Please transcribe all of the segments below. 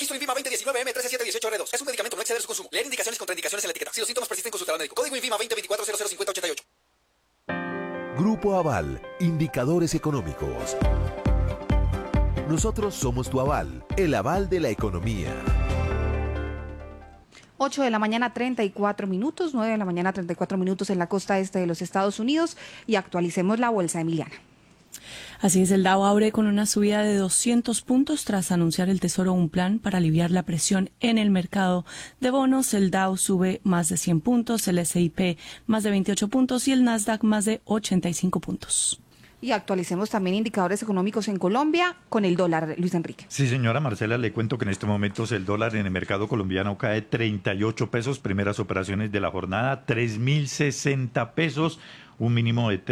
Suministro INVIMA 2019 M13718R2. Es un medicamento, no exceder su consumo. Leer indicaciones y contraindicaciones en la etiqueta. Si los síntomas persisten, consultar al médico. Código INVIMA 2024-005088. Grupo Aval, indicadores económicos. Nosotros somos tu aval, el aval de la economía. 8 de la mañana 34 minutos, 9 de la mañana 34 minutos en la costa este de los Estados Unidos y actualicemos la bolsa, Emiliana. Así es, el Dow abre con una subida de 200 puntos tras anunciar el Tesoro un plan para aliviar la presión en el mercado de bonos. El Dow sube más de 100 puntos, el S&P más de 28 puntos y el Nasdaq más de 85 puntos. Y actualicemos también indicadores económicos en Colombia con el dólar, Luis Enrique. Sí, señora Marcela, le cuento que en estos momentos el dólar en el mercado colombiano cae 38 pesos, primeras operaciones de la jornada, 3.060 pesos. Un mínimo de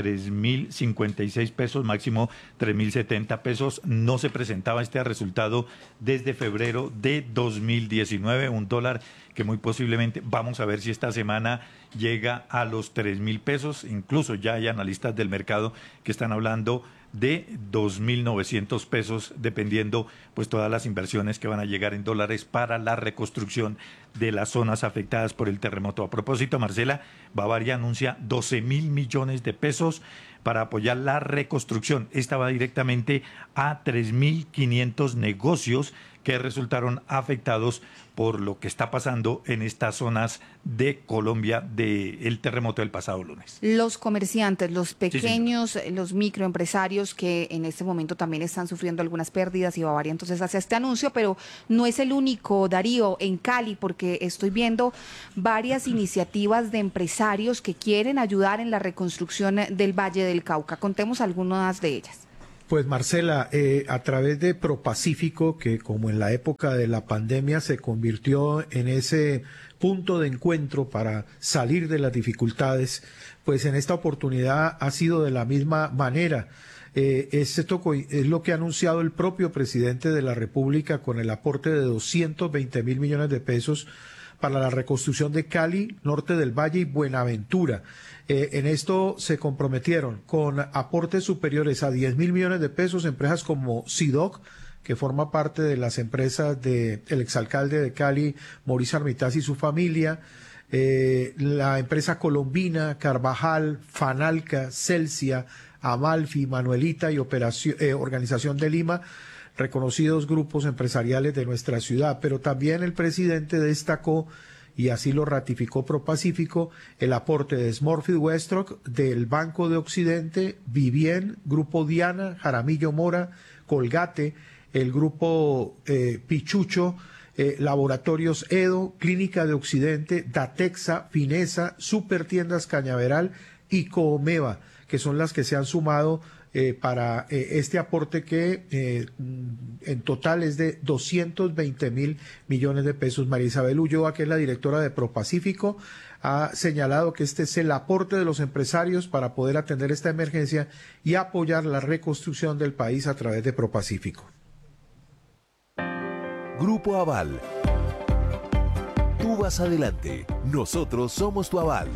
3.056 pesos, máximo 3.070 pesos. No se presentaba este resultado desde febrero de 2019. Un dólar que muy posiblemente, vamos a ver si esta semana llega a los 3.000 pesos. Incluso ya hay analistas del mercado que están hablando de 2.900 pesos, dependiendo pues todas las inversiones que van a llegar en dólares para la reconstrucción de las zonas afectadas por el terremoto. A propósito, Marcela, Bavaria anuncia 12.000 millones de pesos para apoyar la reconstrucción. Esta va directamente a 3.500 negocios que resultaron afectados por lo que está pasando en estas zonas de Colombia del terremoto del pasado lunes. Los comerciantes, los pequeños, sí, los microempresarios que en este momento también están sufriendo algunas pérdidas y Bavaria entonces hace este anuncio, pero no es el único, Darío, en Cali, porque estoy viendo varias iniciativas de empresarios que quieren ayudar en la reconstrucción del Valle del Cauca. Contemos algunas de ellas. Pues Marcela, a través de ProPacífico, que como en la época de la pandemia se convirtió en ese punto de encuentro para salir de las dificultades, pues en esta oportunidad ha sido de la misma manera. Es lo que ha anunciado el propio presidente de la República con el aporte de 220.000 millones de pesos para la reconstrucción de Cali, Norte del Valle y Buenaventura. En esto se comprometieron con aportes superiores a 10.000 millones de pesos empresas como SIDOC, que forma parte de las empresas del exalcalde de Cali, Mauricio Armitaz y su familia, la empresa colombina, Carvajal, Fanalca, Celsia, Amalfi, Manuelita y Organización de Lima, reconocidos grupos empresariales de nuestra ciudad. Pero también el presidente destacó, y así lo ratificó ProPacífico, el aporte de Smurfit Westrock, del Banco de Occidente, Vivien, Grupo Diana, Jaramillo Mora, Colgate, el Grupo Pichucho, Laboratorios Edo, Clínica de Occidente, Datexa, Finesa, Supertiendas Cañaveral y Coomeva, que son las que se han sumado para este aporte que en total es de 220.000 millones de pesos. María Isabel Ulloa, que es la directora de ProPacífico, ha señalado que este es el aporte de los empresarios para poder atender esta emergencia y apoyar la reconstrucción del país a través de ProPacífico. Grupo Aval. Tú vas adelante, nosotros somos tu aval.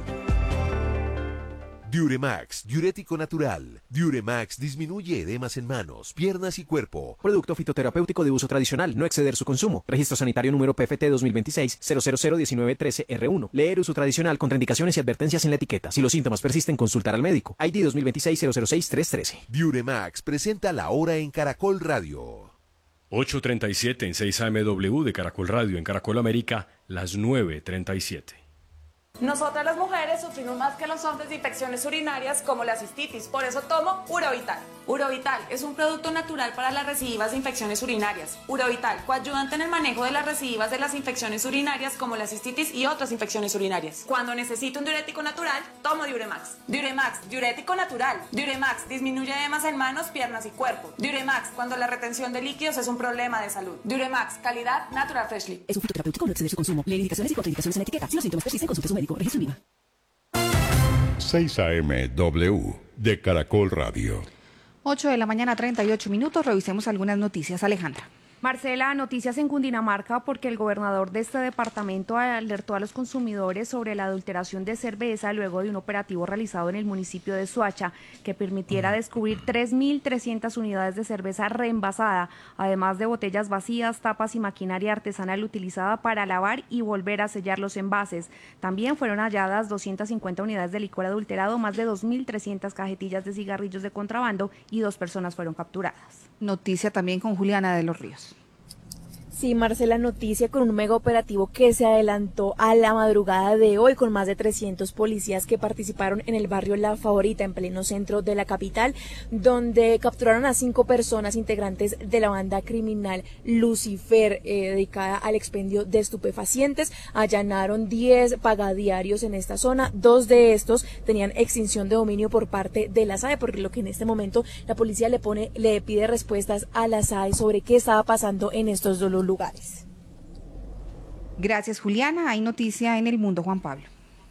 Diuremax, diurético natural. Diuremax disminuye edemas en manos, piernas y cuerpo. Producto fitoterapéutico de uso tradicional, no exceder su consumo. Registro sanitario número PFT 2026-0001913R1. Leer uso tradicional, contraindicaciones y advertencias en la etiqueta. Si los síntomas persisten, consultar al médico. ID 2026-006-313. Diuremax presenta la hora en Caracol Radio. 8:37 en 6 AMW de Caracol Radio. En Caracol América, las 9:37. Nosotras las mujeres sufrimos más que los hombres de infecciones urinarias como la cistitis, por eso tomo Urovital. Urovital es un producto natural para las recidivas de infecciones urinarias. Urovital, coayudante en el manejo de las recidivas de las infecciones urinarias como la cistitis y otras infecciones urinarias. Cuando necesito un diurético natural, tomo Diuremax. Diuremax, diurético natural. Diuremax disminuye edemas en manos, piernas y cuerpo. Diuremax, cuando la retención de líquidos es un problema de salud. Diuremax, calidad Natural Freshly. Es un fitoterapéutico, no exceder su consumo. Leer indicaciones y contraindicaciones en la etiqueta. Si los síntomas persisten, consulte su médico. Registro IVA. 6 AMW de Caracol Radio. 8 de la mañana, 38 minutos. Revisemos algunas noticias, Alejandra. Marcela, noticias en Cundinamarca porque el gobernador de este departamento alertó a los consumidores sobre la adulteración de cerveza luego de un operativo realizado en el municipio de Soacha que permitiera descubrir 3.300 unidades de cerveza reenvasada, además de botellas vacías, tapas y maquinaria artesanal utilizada para lavar y volver a sellar los envases. También fueron halladas 250 unidades de licor adulterado, más de 2.300 cajetillas de cigarrillos de contrabando y 2 personas fueron capturadas. Noticia también con Juliana de los Ríos. Sí, Marcela, noticia con un mega operativo que se adelantó a la madrugada de hoy con más de 300 policías que participaron en el barrio La Favorita, en pleno centro de la capital, donde capturaron a 5 personas integrantes de la banda criminal Lucifer, dedicada al expendio de estupefacientes. Allanaron 10 pagadiarios en esta zona. 2 de estos tenían extinción de dominio por parte de la SAE, porque lo que en este momento la policía le pide respuestas a la SAE sobre qué estaba pasando en estos dos lugares. Gracias, Juliana. Hay noticia en el mundo, Juan Pablo.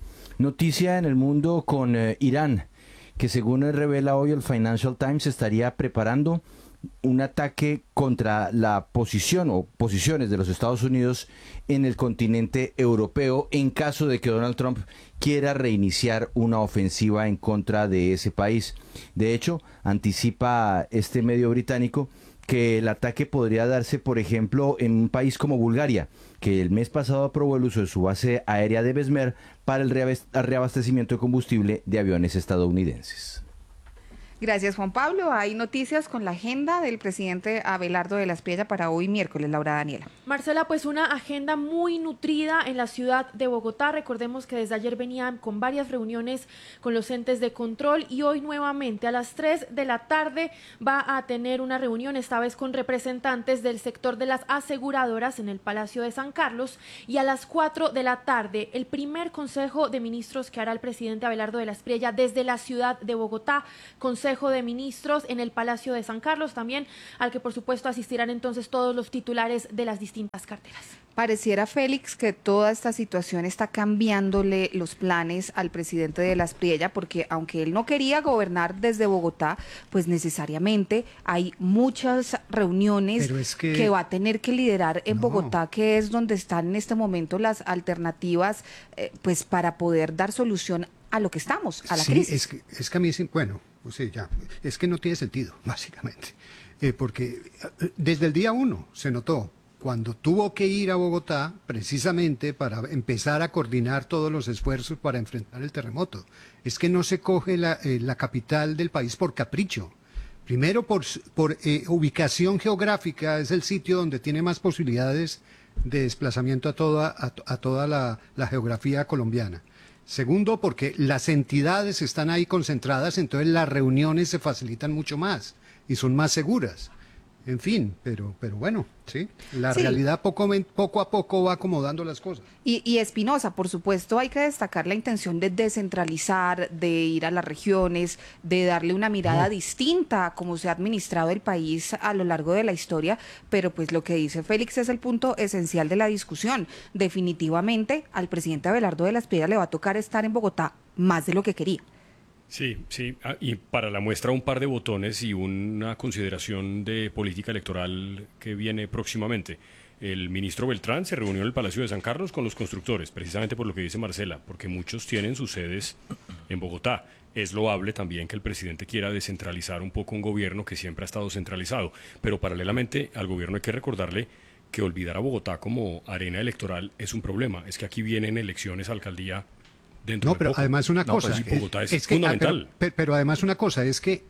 Noticia en el mundo con Irán, que según revela hoy el Financial Times estaría preparando un ataque contra la posición o posiciones de los Estados Unidos en el continente europeo en caso de que Donald Trump quiera reiniciar una ofensiva en contra de ese país. De hecho, anticipa este medio británico que el ataque podría darse, por ejemplo, en un país como Bulgaria, que el mes pasado aprobó el uso de su base aérea de Besmer para el reabastecimiento de combustible de aviones estadounidenses. Gracias, Juan Pablo. Hay noticias con la agenda del presidente Abelardo de la Espriella para hoy miércoles. Laura Daniela. Marcela, pues una agenda muy nutrida en la ciudad de Bogotá. Recordemos que desde ayer venían con varias reuniones con los entes de control y hoy nuevamente a las 3 de la tarde va a tener una reunión, esta vez con representantes del sector de las aseguradoras en el Palacio de San Carlos, y a las 4 de la tarde el primer consejo de ministros que hará el presidente Abelardo de la Espriella desde la ciudad de Bogotá. Consejo de Ministros en el Palacio de San Carlos también, al que por supuesto asistirán entonces todos los titulares de las distintas carteras. Pareciera, Félix, que toda esta situación está cambiándole los planes al presidente de la Espriella, porque aunque él no quería gobernar desde Bogotá, pues necesariamente hay muchas reuniones que va a tener que liderar en Bogotá, que es donde están en este momento las alternativas pues para poder dar solución a lo que estamos, a la crisis. Es que a mí, bueno, pues sí, ya, es que no tiene sentido, básicamente, porque desde el día 1 se notó, cuando tuvo que ir a Bogotá, precisamente para empezar a coordinar todos los esfuerzos para enfrentar el terremoto, es que no se coge la capital del país por capricho. Primero, por ubicación geográfica, es el sitio donde tiene más posibilidades de desplazamiento a toda la geografía colombiana. Segundo, porque las entidades están ahí concentradas, entonces las reuniones se facilitan mucho más y son más seguras. En fin, pero bueno, sí, la realidad poco a poco va acomodando las cosas. Y Espinosa, por supuesto, hay que destacar la intención de descentralizar, de ir a las regiones, de darle una mirada distinta a cómo se ha administrado el país a lo largo de la historia, pero pues lo que dice Félix es el punto esencial de la discusión. Definitivamente al presidente Abelardo de la Espriella le va a tocar estar en Bogotá más de lo que quería. Sí, y para la muestra un par de botones y una consideración de política electoral que viene próximamente. El ministro Beltrán se reunió en el Palacio de San Carlos con los constructores, precisamente por lo que dice Marcela, porque muchos tienen sus sedes en Bogotá. Es loable también que el presidente quiera descentralizar un poco un gobierno que siempre ha estado centralizado, pero paralelamente al gobierno hay que recordarle que olvidar a Bogotá como arena electoral es un problema. Es que aquí vienen elecciones a alcaldía dentro de pero poco. Además una cosa, Bogotá es que, fundamental. Pero además una cosa es que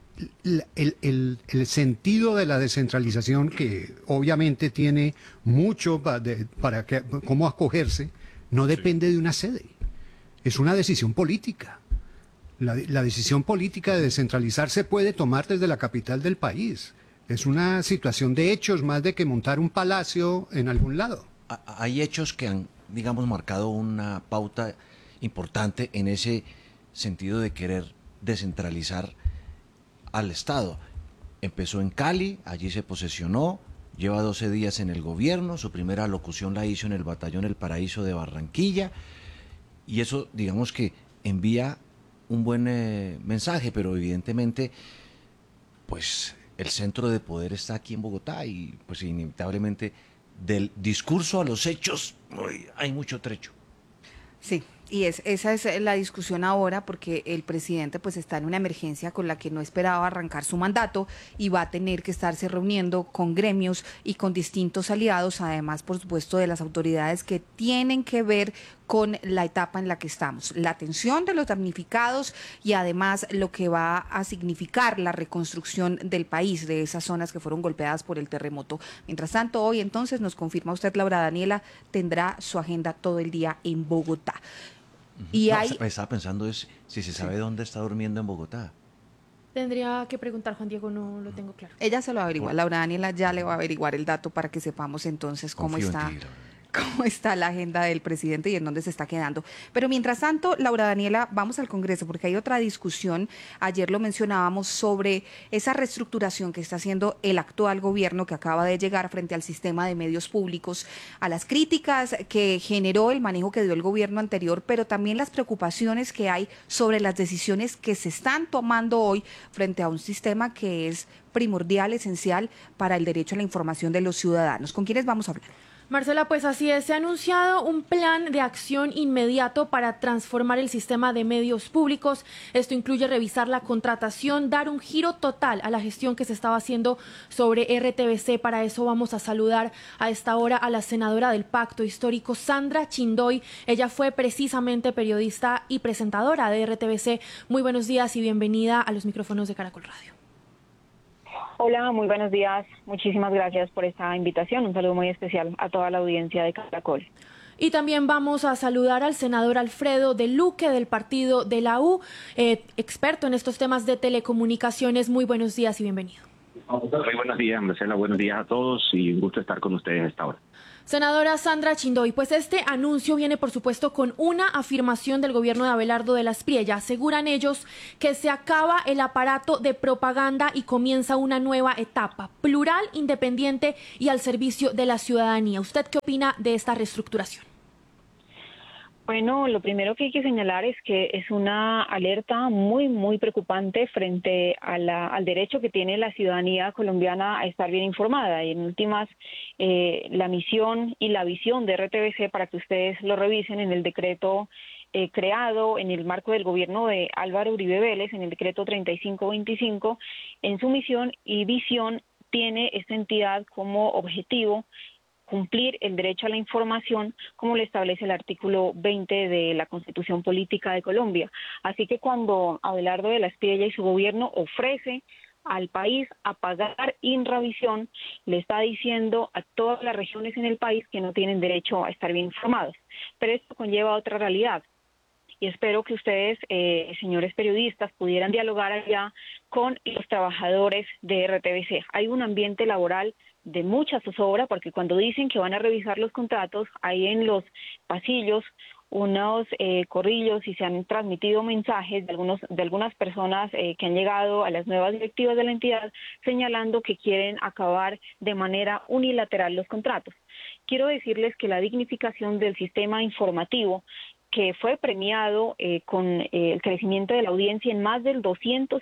el sentido de la descentralización, que obviamente tiene mucho para cómo acogerse, no depende de una sede. Es una decisión política. La decisión política de descentralizar se puede tomar desde la capital del país. Es una situación de hechos más de que montar un palacio en algún lado. Hay hechos que han, digamos, marcado una pauta importante en ese sentido de querer descentralizar al Estado. Empezó en Cali, allí se posesionó, lleva 12 días en el gobierno, su primera locución la hizo en el Batallón El Paraíso de Barranquilla, y eso, digamos que envía un buen mensaje, pero evidentemente, pues el centro de poder está aquí en Bogotá y pues inevitablemente del discurso a los hechos hay mucho trecho. Sí, y esa es la discusión ahora, porque el presidente pues está en una emergencia con la que no esperaba arrancar su mandato y va a tener que estarse reuniendo con gremios y con distintos aliados, además por supuesto de las autoridades que tienen que ver con la etapa en la que estamos, la atención de los damnificados y además lo que va a significar la reconstrucción del país, de esas zonas que fueron golpeadas por el terremoto. Mientras tanto, hoy entonces nos confirma usted, Laura Daniela, tendrá su agenda todo el día en Bogotá. Y Estaba pensando si se sabe dónde está durmiendo en Bogotá. Tendría que preguntar, Juan Diego, no lo tengo claro. Ella se lo averigua, Laura Daniela ya le va a averiguar el dato para que sepamos entonces cómo está la agenda del presidente y en dónde se está quedando. Pero mientras tanto, Laura Daniela, vamos al Congreso porque hay otra discusión, ayer lo mencionábamos, sobre esa reestructuración que está haciendo el actual gobierno que acaba de llegar frente al sistema de medios públicos, a las críticas que generó el manejo que dio el gobierno anterior, pero también las preocupaciones que hay sobre las decisiones que se están tomando hoy frente a un sistema que es primordial, esencial para el derecho a la información de los ciudadanos. ¿Con quiénes vamos a hablar? Marcela, pues así es, se ha anunciado un plan de acción inmediato para transformar el sistema de medios públicos. Esto incluye revisar la contratación, dar un giro total a la gestión que se estaba haciendo sobre RTBC. Para eso vamos a saludar a esta hora a la senadora del Pacto Histórico, Sandra Chindoy. Ella fue precisamente periodista y presentadora de RTBC. Muy buenos días y bienvenida a los micrófonos de Caracol Radio. Hola, muy buenos días. Muchísimas gracias por esta invitación. Un saludo muy especial a toda la audiencia de Caracol. Y también vamos a saludar al senador Alfredo de Luque del partido de la U, experto en estos temas de telecomunicaciones. Muy buenos días y bienvenido. Muy buenos días, Marcela. Buenos días a todos y un gusto estar con ustedes a esta hora. Senadora Sandra Chindoy, pues este anuncio viene por supuesto con una afirmación del gobierno de Abelardo de la Espriella. Aseguran ellos que se acaba el aparato de propaganda y comienza una nueva etapa, plural, independiente y al servicio de la ciudadanía. ¿Usted qué opina de esta reestructuración? Bueno, lo primero que hay que señalar es que es una alerta muy preocupante frente a al derecho que tiene la ciudadanía colombiana a estar bien informada. Y en últimas, la misión y la visión de RTBC, para que ustedes lo revisen en el decreto creado en el marco del gobierno de Álvaro Uribe Vélez, en el decreto 3525, en su misión y visión tiene esta entidad como objetivo cumplir el derecho a la información como lo establece el artículo 20 de la Constitución Política de Colombia. Así que cuando Abelardo de la Espriella y su gobierno ofrece al país a pagar Inravisión, le está diciendo a todas las regiones en el país que no tienen derecho a estar bien informados. Pero esto conlleva otra realidad. Y espero que ustedes, señores periodistas, pudieran dialogar allá con los trabajadores de RTBC. Hay un ambiente laboral de mucha zozobra, porque cuando dicen que van a revisar los contratos, hay en los pasillos unos corrillos y se han transmitido mensajes de algunas personas que han llegado a las nuevas directivas de la entidad señalando que quieren acabar de manera unilateral los contratos. Quiero decirles que la dignificación del sistema informativo, que fue premiado con el crecimiento de la audiencia en más del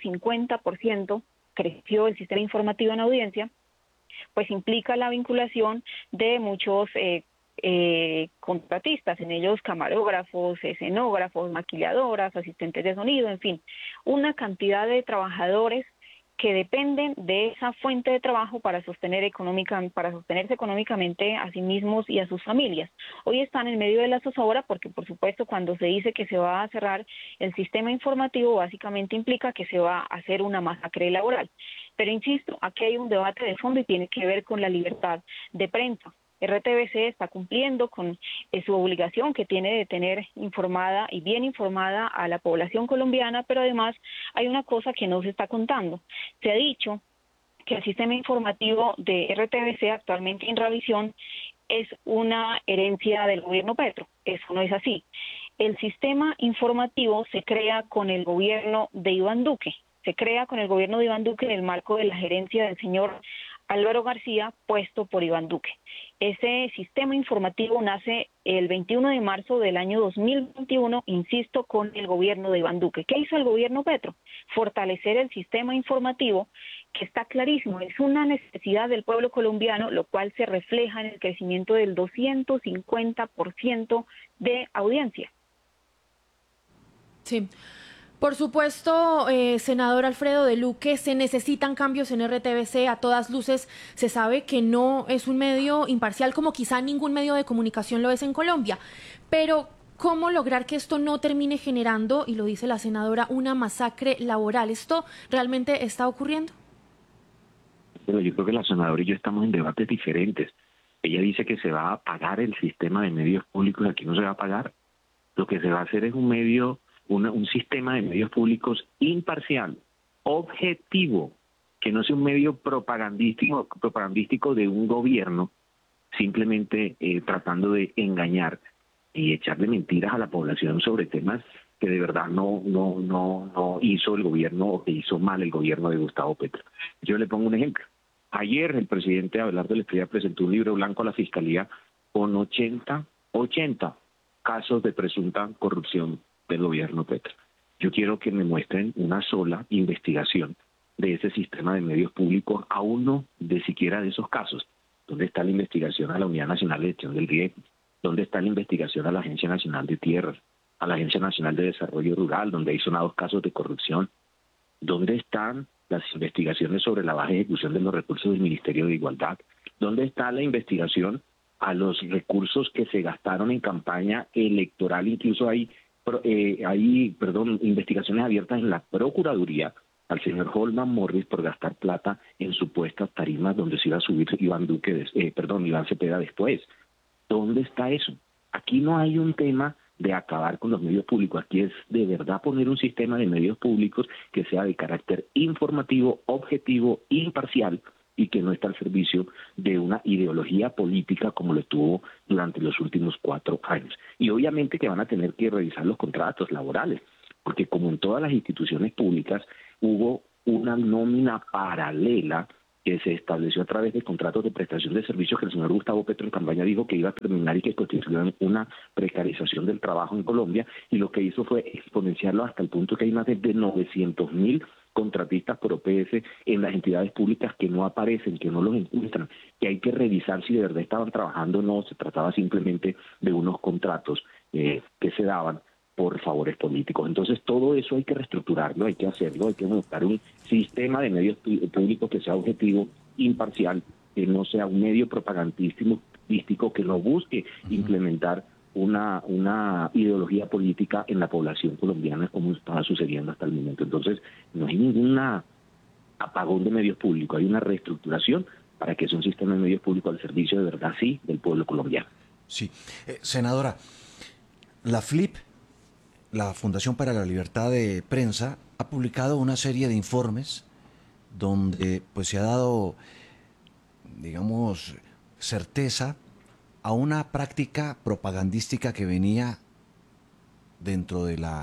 250%, creció el sistema informativo en audiencia, pues implica la vinculación de muchos contratistas, en ellos camarógrafos, escenógrafos, maquilladoras, asistentes de sonido, en fin, una cantidad de trabajadores que dependen de esa fuente de trabajo para sostenerse económicamente a sí mismos y a sus familias. Hoy están en medio de la zozobra porque, por supuesto, cuando se dice que se va a cerrar el sistema informativo, básicamente implica que se va a hacer una masacre laboral. Pero insisto, aquí hay un debate de fondo y tiene que ver con la libertad de prensa. RTBC está cumpliendo con su obligación que tiene de tener informada y bien informada a la población colombiana, pero además hay una cosa que no se está contando. Se ha dicho que el sistema informativo de RTBC, actualmente Inravisión, es una herencia del gobierno Petro. Eso no es así. El sistema informativo se crea con el gobierno de Iván Duque. Se crea con el gobierno de Iván Duque en el marco de la gerencia del señor Álvaro García, puesto por Iván Duque. Ese sistema informativo nace el 21 de marzo del año 2021, insisto, con el gobierno de Iván Duque. ¿Qué hizo el gobierno Petro? Fortalecer el sistema informativo que está clarísimo, es una necesidad del pueblo colombiano, lo cual se refleja en el crecimiento del 250% de audiencia. Sí. Por supuesto, senador Alfredo de Luque, se necesitan cambios en RTBC. A todas luces se sabe que no es un medio imparcial como quizá ningún medio de comunicación lo es en Colombia. Pero, ¿cómo lograr que esto no termine generando, y lo dice la senadora, una masacre laboral? ¿Esto realmente está ocurriendo? Pero yo creo que la senadora y yo estamos en debates diferentes. Ella dice que se va a pagar el sistema de medios públicos, aquí no se va a pagar. Lo que se va a hacer es un sistema de medios públicos imparcial, objetivo, que no sea un medio propagandístico de un gobierno, simplemente tratando de engañar y echarle mentiras a la población sobre temas que de verdad no hizo el gobierno o que hizo mal el gobierno de Gustavo Petro. Yo le pongo un ejemplo. Ayer el presidente Abelardo Lesprilla presentó un libro blanco a la Fiscalía con 80 casos de presunta corrupción del gobierno Petro. Yo quiero que me muestren una sola investigación de ese sistema de medios públicos, a uno de siquiera de esos casos. ¿Dónde está la investigación a la Unidad Nacional de Gestión del Riesgo? ¿Dónde está la investigación a la Agencia Nacional de Tierras? ¿A la Agencia Nacional de Desarrollo Rural, donde hay sonados casos de corrupción? ¿Dónde están las investigaciones sobre la baja ejecución de los recursos del Ministerio de Igualdad? ¿Dónde está la investigación a los recursos que se gastaron en campaña electoral? Incluso hay investigaciones abiertas en la Procuraduría al señor Holman Morris por gastar plata en supuestas tarimas donde se iba a subir Iván Cepeda después. ¿Dónde está eso? Aquí no hay un tema de acabar con los medios públicos, aquí es de verdad poner un sistema de medios públicos que sea de carácter informativo, objetivo, imparcial y que no está al servicio de una ideología política como lo estuvo durante los últimos 4 años. Y obviamente que van a tener que revisar los contratos laborales, porque como en todas las instituciones públicas hubo una nómina paralela que se estableció a través de contratos de prestación de servicios que el señor Gustavo Petro en campaña dijo que iba a terminar y que constituían una precarización del trabajo en Colombia, y lo que hizo fue exponenciarlo hasta el punto que hay más de 900.000 contratistas por OPS en las entidades públicas que no aparecen, que no los encuentran, que hay que revisar si de verdad estaban trabajando o no, se trataba simplemente de unos contratos que se daban por favores políticos. Entonces todo eso hay que reestructurarlo, hay que hacerlo, hay que montar un sistema de medios públicos que sea objetivo, imparcial, que no sea un medio propagandístico que no busque implementar una ideología política en la población colombiana como estaba sucediendo hasta el momento. Entonces no hay ningún apagón de medios públicos, hay una reestructuración para que sea un sistema de medios públicos al servicio de verdad, sí, del pueblo colombiano. Sí. Senadora, la FLIP, la Fundación para la Libertad de Prensa, ha publicado una serie de informes donde pues se ha dado, digamos, certeza a una práctica propagandística que venía dentro de la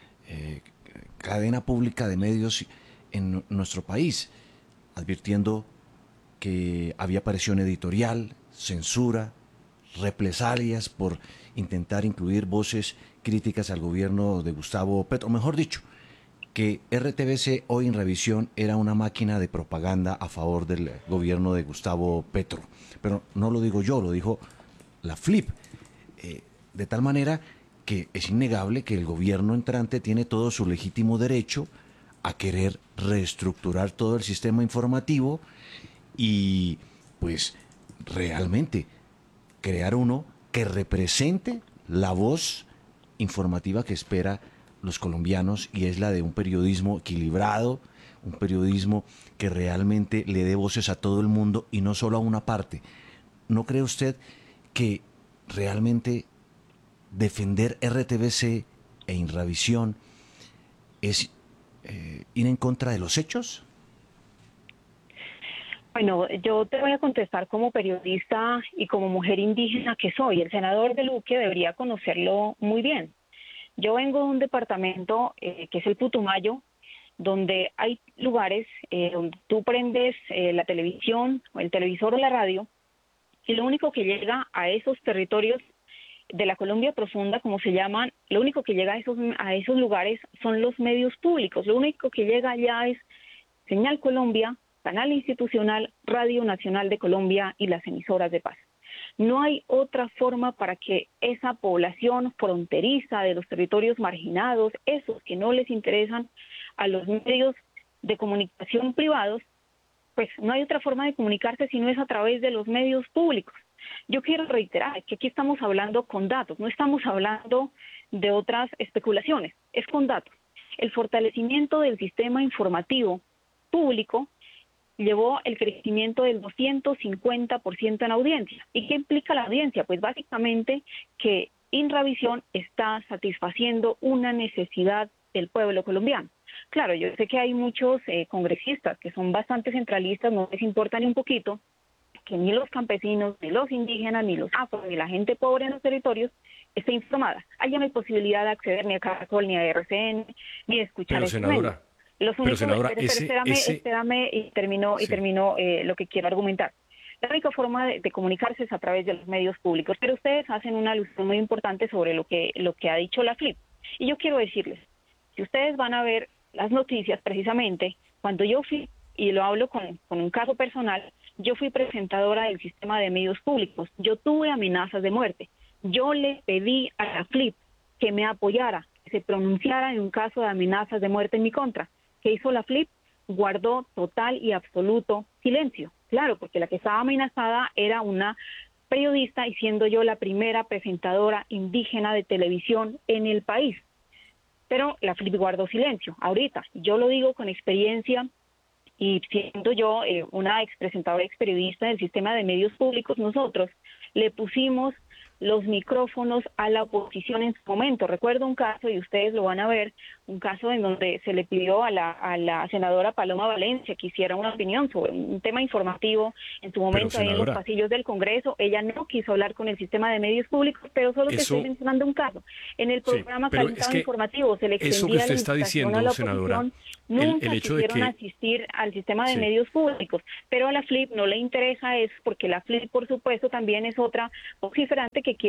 cadena pública de medios en nuestro país, advirtiendo que había presión editorial, censura, represalias por intentar incluir voces críticas al gobierno de Gustavo Petro. Mejor dicho, que RTBC hoy en revisión era una máquina de propaganda a favor del gobierno de Gustavo Petro. Pero no lo digo yo, lo dijo la FLIP. De tal manera que es innegable que el gobierno entrante tiene todo su legítimo derecho a querer reestructurar todo el sistema informativo y pues realmente crear uno que represente la voz informativa que espera los colombianos, y es la de un periodismo equilibrado, un periodismo que realmente le dé voces a todo el mundo y no solo a una parte. ¿No cree usted que realmente defender RTBC e Inravisión es ir en contra de los hechos? Bueno, yo te voy a contestar como periodista y como mujer indígena que soy. El senador de Luque debería conocerlo muy bien. Yo vengo de un departamento que es el Putumayo, donde hay lugares donde tú prendes la televisión, o el televisor o la radio, y lo único que llega a esos territorios de la Colombia profunda, como se llaman, lo único que llega a esos lugares son los medios públicos. Lo único que llega allá es Señal Colombia, Canal Institucional, Radio Nacional de Colombia y las emisoras de paz. No hay otra forma para que esa población fronteriza de los territorios marginados, esos que no les interesan a los medios de comunicación privados, pues no hay otra forma de comunicarse si no es a través de los medios públicos. Yo quiero reiterar que aquí estamos hablando con datos, no estamos hablando de otras especulaciones, es con datos. El fortalecimiento del sistema informativo público llevó el crecimiento del 250% en audiencia. ¿Y qué implica la audiencia? Pues básicamente que Inravisión está satisfaciendo una necesidad del pueblo colombiano. Claro, yo sé que hay muchos congresistas que son bastante centralistas, no les importa ni un poquito que ni los campesinos, ni los indígenas, ni los afro, ni la gente pobre en los territorios esté informada. Allá no hay posibilidad de acceder ni a Caracol, ni a RCN, ni de escuchar. Pero, senadora, espérame y termino lo que quiero argumentar. La única forma de comunicarse es a través de los medios públicos, pero ustedes hacen una alusión muy importante sobre lo que ha dicho la FLIP. Y yo quiero decirles, si ustedes van a ver las noticias precisamente, cuando yo fui, y lo hablo con un caso personal, yo fui presentadora del sistema de medios públicos, yo tuve amenazas de muerte, yo le pedí a la FLIP que me apoyara, que se pronunciara en un caso de amenazas de muerte en mi contra. ¿Qué hizo la FLIP? Guardó total y absoluto silencio. Claro, porque la que estaba amenazada era una periodista y siendo yo la primera presentadora indígena de televisión en el país. Pero la FLIP guardó silencio. Ahorita, yo lo digo con experiencia y siendo yo una expresentadora, experiodista del sistema de medios públicos, nosotros le pusimos los micrófonos a la oposición en su momento. Recuerdo un caso, y ustedes lo van a ver, un caso en donde se le pidió a la senadora Paloma Valencia que hiciera una opinión sobre un tema informativo en su momento ahí en los pasillos del Congreso. Ella no quiso hablar con el sistema de medios públicos, pero solo te estoy mencionando un caso. En el programa Calentado Informativo se le extendía la invitación a la oposición. Nunca quisieron asistir al sistema de medios públicos, pero a la FLIP no le interesa eso, porque la FLIP, por supuesto, también es otra vociferante que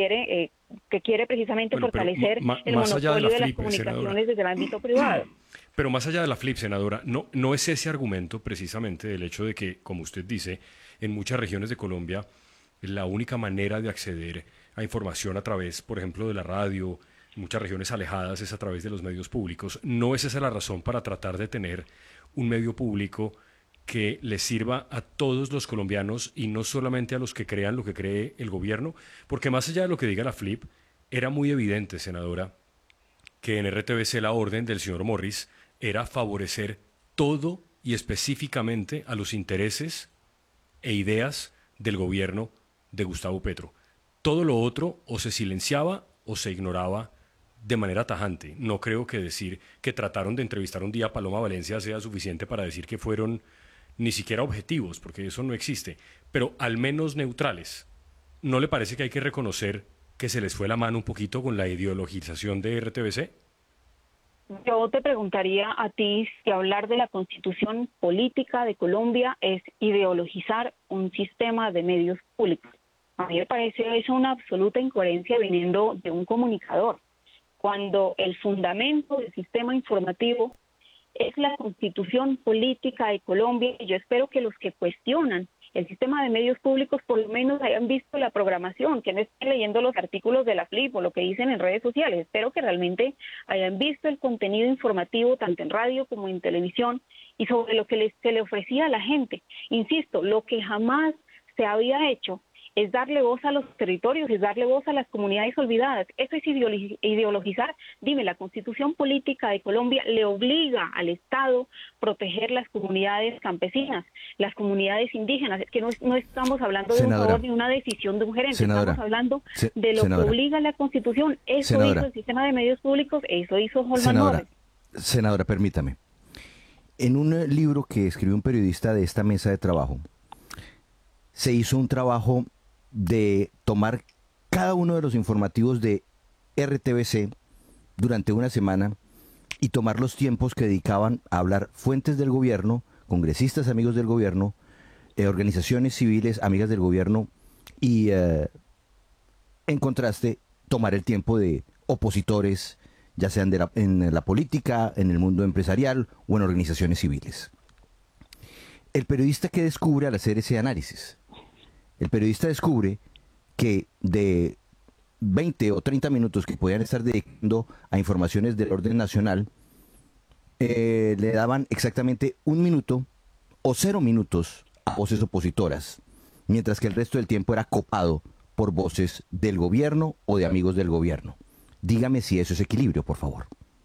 quiere precisamente fortalecer el monopolio de las comunicaciones desde el ámbito privado. Pero más allá de la FLIP, senadora, no es ese argumento precisamente del hecho de que, como usted dice, en muchas regiones de Colombia la única manera de acceder a información a través, por ejemplo, de la radio, en muchas regiones alejadas, es a través de los medios públicos. ¿No es esa la razón para tratar de tener un medio público que les sirva a todos los colombianos y no solamente a los que crean lo que cree el gobierno? Porque más allá de lo que diga la FLIP, era muy evidente, senadora, que en RTBC la orden del señor Morris era favorecer todo y específicamente a los intereses e ideas del gobierno de Gustavo Petro. Todo lo otro o se silenciaba o se ignoraba de manera tajante. No creo que decir que trataron de entrevistar un día a Paloma Valencia sea suficiente para decir que fueron ni siquiera objetivos, porque eso no existe, pero al menos neutrales. ¿No le parece que hay que reconocer que se les fue la mano un poquito con la ideologización de RTBC? Yo te preguntaría a ti si hablar de la constitución política de Colombia es ideologizar un sistema de medios públicos. A mí me parece eso una absoluta incoherencia viniendo de un comunicador, cuando el fundamento del sistema informativo es la constitución política de Colombia. Y yo espero que los que cuestionan el sistema de medios públicos por lo menos hayan visto la programación, que no estén leyendo los artículos de la FLIP o lo que dicen en redes sociales. Espero que realmente hayan visto el contenido informativo tanto en radio como en televisión y sobre lo que se le ofrecía a la gente. Insisto, lo que jamás se había hecho es darle voz a los territorios, es darle voz a las comunidades olvidadas. Eso es ideologizar. Dime, la Constitución Política de Colombia le obliga al Estado proteger las comunidades campesinas, las comunidades indígenas. Es que no estamos hablando de un favor ni una decisión de un gerente, estamos hablando de lo que obliga la Constitución. Eso hizo el sistema de medios públicos, eso hizo Holman Morris. Senadora, permítame. En un libro que escribió un periodista de esta mesa de trabajo, se hizo un trabajo de tomar cada uno de los informativos de RTBC durante una semana y tomar los tiempos que dedicaban a hablar fuentes del gobierno, congresistas amigos del gobierno, organizaciones civiles amigas del gobierno y en contraste tomar el tiempo de opositores, ya sean en la política, en el mundo empresarial o en organizaciones civiles. ¿el periodista qué descubre al hacer ese análisis? El periodista descubre que de 20 o 30 minutos que podían estar dedicando a informaciones del orden nacional, le daban exactamente 1 minuto o 0 minutos a voces opositoras, mientras que el resto del tiempo era copado por voces del gobierno o de amigos del gobierno. Dígame si eso es equilibrio, por favor.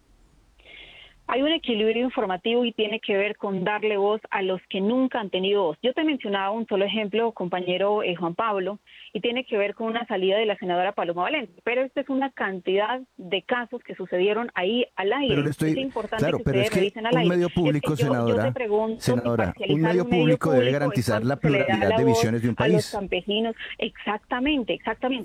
Hay un equilibrio informativo y tiene que ver con darle voz a los que nunca han tenido voz. Yo te mencionaba un solo ejemplo, compañero Juan Pablo, y tiene que ver con una salida de la senadora Paloma Valencia. Pero esta es una cantidad de casos que sucedieron ahí al aire. Pero es importante claro, que pero ustedes es que revisen al un aire. medio público, es que yo te pregunto, un medio público debe garantizar la pluralidad de visiones de un a los país. campesinos. Exactamente.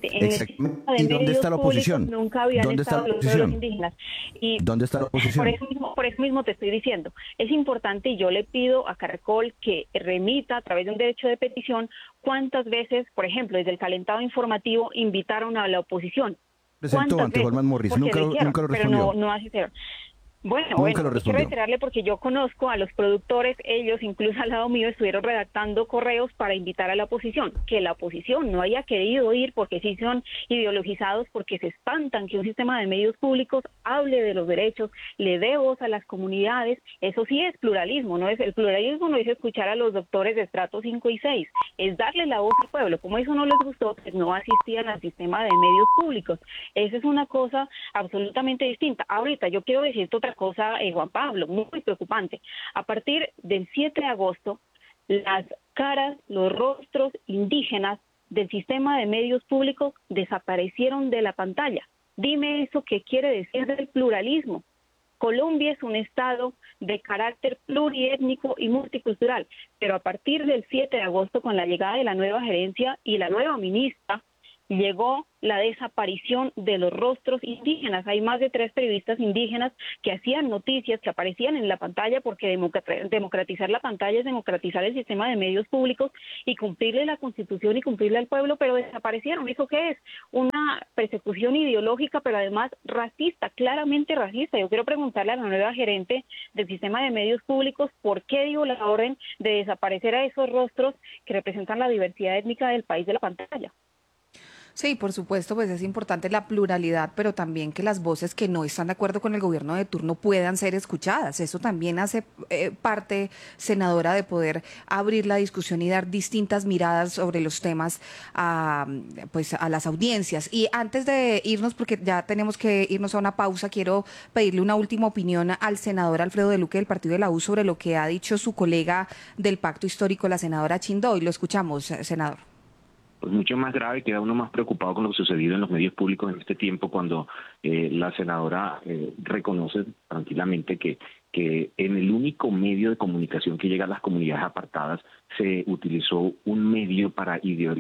¿Y dónde está la oposición? Nunca habían ¿Dónde está la estado los oposición? pueblos indígenas. Y ¿Dónde está la oposición? Por eso mismo te estoy diciendo, es importante y yo le pido a Caracol que remita a través de un derecho de petición cuántas veces, por ejemplo, desde el calentado informativo invitaron a la oposición. Presentó ante Holman Morris, Porque nunca lo respondió. Pero no así se... Bueno, quiero reiterarle porque yo conozco a los productores, ellos incluso al lado mío estuvieron redactando correos para invitar a la oposición, que la oposición no haya querido ir porque sí son ideologizados, porque se espantan que un sistema de medios públicos hable de los derechos, le dé voz a las comunidades. Eso sí es pluralismo, no es el pluralismo, no es escuchar a los doctores de estrato 5 y 6, es darle la voz al pueblo. Como eso no les gustó, pues no asistían al sistema de medios públicos. Esa es una cosa absolutamente distinta. Ahorita yo quiero decirte otra cosa, Juan Pablo, muy preocupante. A partir del 7 de agosto, las caras, los rostros indígenas del sistema de medios públicos desaparecieron de la pantalla. Dime eso qué quiere decir del pluralismo. Colombia es un estado de carácter pluriétnico y multicultural, pero a partir del 7 de agosto, con la llegada de la nueva gerencia y la nueva ministra, llegó la desaparición de los rostros indígenas. Hay más de 3 periodistas indígenas que hacían noticias, que aparecían en la pantalla, porque democratizar la pantalla es democratizar el sistema de medios públicos y cumplirle la Constitución y cumplirle al pueblo, pero desaparecieron. ¿Eso qué es? Una persecución ideológica, pero además racista, claramente racista. Yo quiero preguntarle a la nueva gerente del sistema de medios públicos por qué dio la orden de desaparecer a esos rostros que representan la diversidad étnica del país de la pantalla. Sí, por supuesto, pues es importante la pluralidad, pero también que las voces que no están de acuerdo con el gobierno de turno puedan ser escuchadas. Eso también hace parte, senadora, de poder abrir la discusión y dar distintas miradas sobre los temas a las audiencias. Y antes de irnos, porque ya tenemos que irnos a una pausa, quiero pedirle una última opinión al senador Alfredo de Luque del Partido de la U sobre lo que ha dicho su colega del Pacto Histórico, la senadora Chindoy. Lo escuchamos, senador. Pues mucho más grave, queda uno más preocupado con lo sucedido en los medios públicos en este tiempo, cuando la senadora reconoce tranquilamente que en el único medio de comunicación que llega a las comunidades apartadas se utilizó un medio para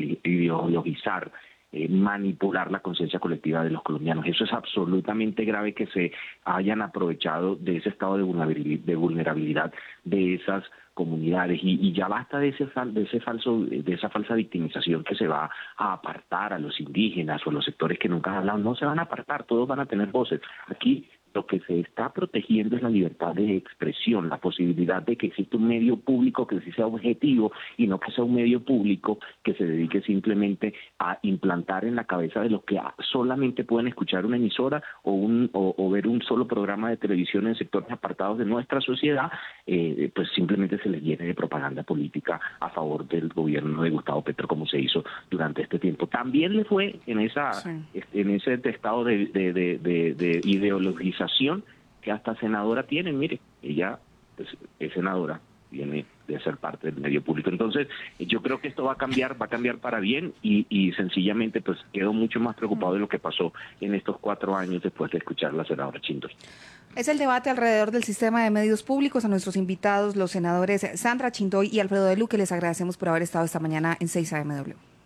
ideologizar, manipular la conciencia colectiva de los colombianos. Eso es absolutamente grave, que se hayan aprovechado de ese estado de vulnerabilidad de esas comunidades, y ya basta de esa falsa victimización que se va a apartar a los indígenas o a los sectores que nunca han hablado. No se van a apartar, todos van a tener voces. Aquí lo que se está protegiendo es la libertad de expresión, la posibilidad de que exista un medio público que sí sea objetivo, y no que sea un medio público que se dedique simplemente a implantar en la cabeza de los que solamente pueden escuchar una emisora o ver un solo programa de televisión en sectores apartados de nuestra sociedad, pues simplemente se les llene de propaganda política a favor del gobierno de Gustavo Petro, como se hizo durante este tiempo. También le fue en ese estado de ideologización que hasta senadora tiene. Mire, ella pues, es senadora, viene de ser parte del medio público. Entonces, yo creo que esto va a cambiar para bien, y sencillamente pues quedo mucho más preocupado de lo que pasó en estos 4 años después de escuchar a la senadora Chindoy. Es el debate alrededor del sistema de medios públicos. A nuestros invitados, los senadores Sandra Chindoy y Alfredo de Luque, les agradecemos por haber estado esta mañana en 6 AM W.